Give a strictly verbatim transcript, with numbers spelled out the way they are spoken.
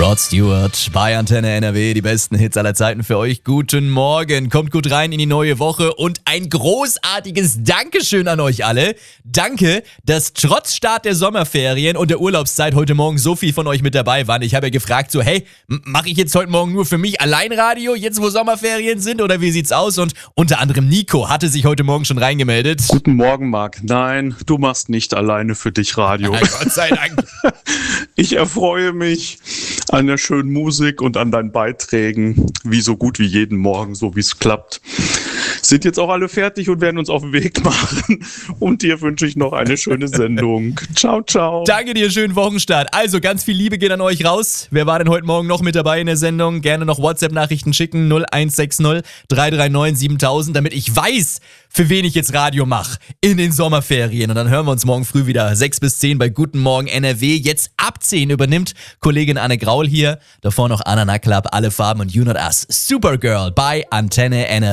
Rod Stewart bei Antenne N R W, die besten Hits aller Zeiten für euch. Guten Morgen, kommt gut rein in die neue Woche und ein großartiges Dankeschön an euch alle. Danke, dass trotz Start der Sommerferien und der Urlaubszeit heute Morgen so viel von euch mit dabei waren. Ich habe ja gefragt so, hey, mache ich jetzt heute Morgen nur für mich allein Radio, jetzt wo Sommerferien sind, oder wie sieht's aus? Und unter anderem Nico hatte sich heute Morgen schon reingemeldet. Guten Morgen, Marc. Nein, du machst nicht alleine für dich Radio. Ja, Gott sei Dank. Ich erfreue mich an der schönen Musik und an deinen Beiträgen, wie so gut wie jeden Morgen, so wie es klappt. Sind jetzt auch alle fertig und werden uns auf den Weg machen. Und dir wünsche ich noch eine schöne Sendung. Ciao, ciao. Danke dir, schönen Wochenstart. Also ganz viel Liebe geht an euch raus. Wer war denn heute Morgen noch mit dabei in der Sendung? Gerne noch WhatsApp-Nachrichten schicken, null eins sechs null drei drei neun siebentausend, damit ich weiß, für wen ich jetzt Radio mache in den Sommerferien. Und dann hören wir uns morgen früh wieder sechs bis zehn bei Guten Morgen N R W. Jetzt ab zehn übernimmt Kollegin Anne Graul hier. Davor noch Anna Club, Alle Farben und You Not Us. Supergirl bei Antenne N R W.